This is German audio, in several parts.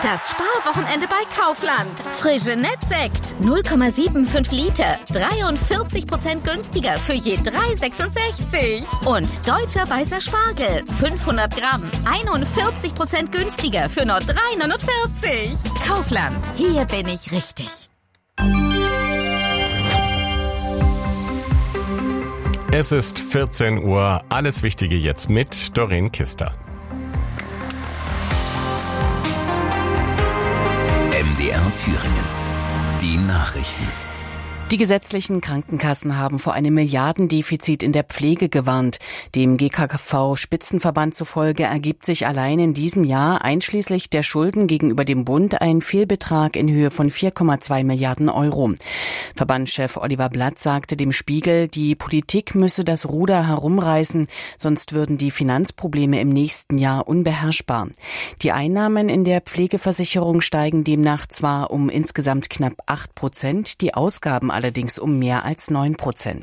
Das Sparwochenende bei Kaufland. Frische Nettsekt 0,75 Liter. 43% günstiger für je 3,66. Und deutscher weißer Spargel 500 Gramm. 41% günstiger für nur 3,49. Kaufland. Hier bin ich richtig. Es ist 14 Uhr. Alles Wichtige jetzt mit Doreen Kister. MDR Thüringen. Die Nachrichten. Die gesetzlichen Krankenkassen haben vor einem Milliardendefizit in der Pflege gewarnt. Dem GKV-Spitzenverband zufolge ergibt sich allein in diesem Jahr einschließlich der Schulden gegenüber dem Bund ein Fehlbetrag in Höhe von 4,2 Milliarden Euro. Verbandschef Oliver Blatt sagte dem Spiegel, die Politik müsse das Ruder herumreißen, sonst würden die Finanzprobleme im nächsten Jahr unbeherrschbar. Die Einnahmen in der Pflegeversicherung steigen demnach zwar um insgesamt knapp 8%, die Ausgaben allerdings um mehr als 9%.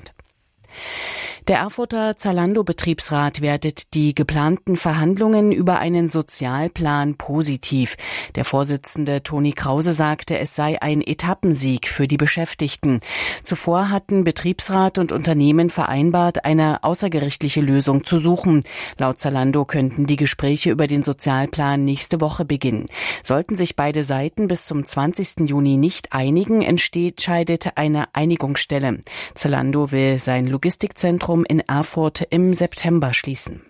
Der Erfurter Zalando-Betriebsrat wertet die geplanten Verhandlungen über einen Sozialplan positiv. Der Vorsitzende Toni Krause sagte, es sei ein Etappensieg für die Beschäftigten. Zuvor hatten Betriebsrat und Unternehmen vereinbart, eine außergerichtliche Lösung zu suchen. Laut Zalando könnten die Gespräche über den Sozialplan nächste Woche beginnen. Sollten sich beide Seiten bis zum 20. Juni nicht einigen, entscheidet eine Einigungsstelle. Zalando will sein Logistikzentrum in Erfurt im September schließen.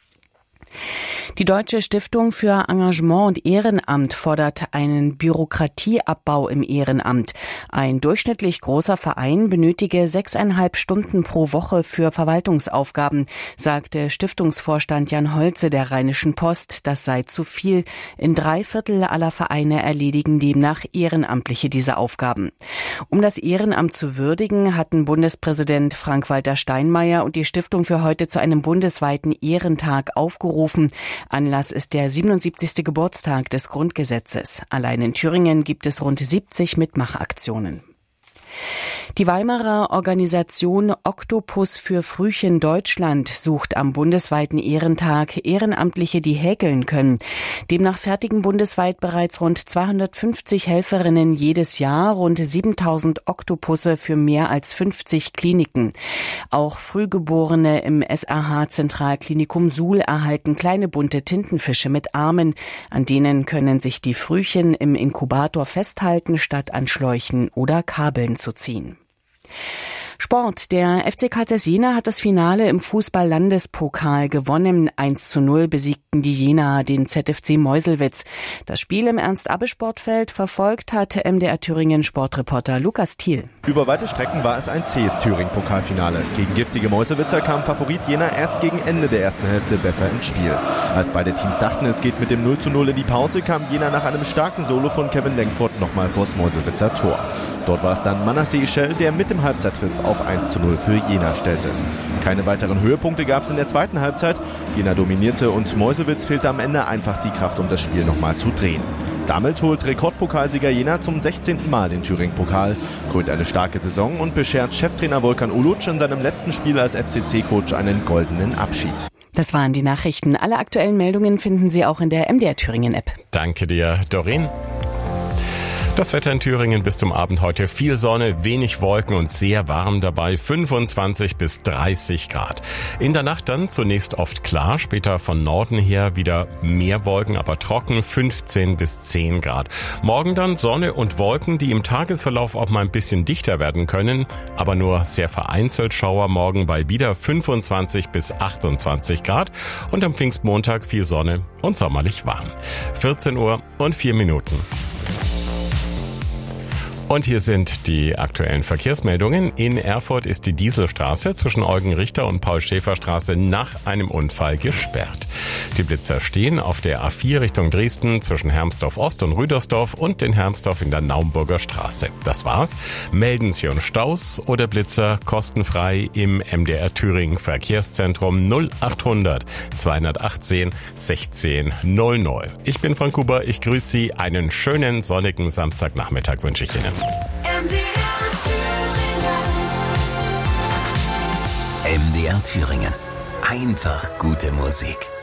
Die Deutsche Stiftung für Engagement und Ehrenamt fordert einen Bürokratieabbau im Ehrenamt. Ein durchschnittlich großer Verein benötige 6,5 Stunden pro Woche für Verwaltungsaufgaben, sagte Stiftungsvorstand Jan Holze der Rheinischen Post. Das sei zu viel. In 3/4 aller Vereine erledigen demnach Ehrenamtliche diese Aufgaben. Um das Ehrenamt zu würdigen, hatten Bundespräsident Frank-Walter Steinmeier und die Stiftung für heute zu einem bundesweiten Ehrentag aufgerufen. Anlass ist der 77. Geburtstag des Grundgesetzes. Allein in Thüringen gibt es rund 70 Mitmachaktionen. Die Weimarer Organisation Oktopus für Frühchen Deutschland sucht am bundesweiten Ehrentag Ehrenamtliche, die häkeln können. Demnach fertigen bundesweit bereits rund 250 Helferinnen jedes Jahr rund 7000 Oktopusse für mehr als 50 Kliniken. Auch Frühgeborene im SAH-Zentralklinikum Suhl erhalten kleine bunte Tintenfische mit Armen. An denen können sich die Frühchen im Inkubator festhalten, statt an Schläuchen oder Kabeln zu ziehen. Sport. Der FC Carl Zeiss Jena hat das Finale im Fußball-Landespokal gewonnen. 1:0 besiegten die Jenaer den ZFC Meuselwitz. Das Spiel im Ernst-Abbe-Sportfeld verfolgt hatte MDR Thüringen Sportreporter Lukas Thiel. Über weite Strecken war es ein zähes Thüringen-Pokalfinale. Gegen giftige Meuselwitzer kam Favorit Jena erst gegen Ende der ersten Hälfte besser ins Spiel. Als beide Teams dachten, es geht mit dem 0:0 in die Pause, kam Jena nach einem starken Solo von Kevin Lenkfurt nochmal vors Meuselwitzer Tor. Dort war es dann Manasseh Ischel, der mit dem Halbzeitpfiff auf 1:0 für Jena stellte. Keine weiteren Höhepunkte gab es in der zweiten Halbzeit. Jena dominierte und Meuselwitz fehlte am Ende einfach die Kraft, um das Spiel nochmal zu drehen. Damit holt Rekordpokalsieger Jena zum 16. Mal den Thüringen-Pokal, krönt eine starke Saison und beschert Cheftrainer Volkan Uluc in seinem letzten Spiel als FCC-Coach einen goldenen Abschied. Das waren die Nachrichten. Alle aktuellen Meldungen finden Sie auch in der MDR Thüringen-App. Danke dir, Doreen. Das Wetter in Thüringen bis zum Abend heute: viel Sonne, wenig Wolken und sehr warm dabei, 25 bis 30 Grad. In der Nacht dann zunächst oft klar, später von Norden her wieder mehr Wolken, aber trocken, 15 bis 10 Grad. Morgen dann Sonne und Wolken, die im Tagesverlauf auch mal ein bisschen dichter werden können, aber nur sehr vereinzelt Schauer morgen bei wieder 25 bis 28 Grad und am Pfingstmontag viel Sonne und sommerlich warm. 14 Uhr und 4 Minuten. Und hier sind die aktuellen Verkehrsmeldungen. In Erfurt ist die Dieselstraße zwischen Eugen-Richter und Paul-Schäfer-Straße nach einem Unfall gesperrt. Die Blitzer stehen auf der A4 Richtung Dresden zwischen Hermsdorf-Ost und Rüdersdorf und den Hermsdorf in der Naumburger Straße. Das war's. Melden Sie uns Staus oder Blitzer kostenfrei im MDR Thüringen Verkehrszentrum 0800 218 16 00. Ich bin Frank Huber, ich grüße Sie. Einen schönen sonnigen Samstagnachmittag wünsche ich Ihnen. MDR Thüringen. Einfach gute Musik.